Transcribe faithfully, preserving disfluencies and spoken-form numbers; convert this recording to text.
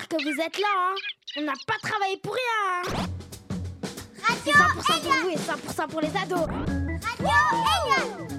que vous êtes là, hein. On n'a pas travaillé pour rien, hein. Radio C'est cent pour cent pour Elliot. vous et cent pour cent pour les ados. Radio Elliot.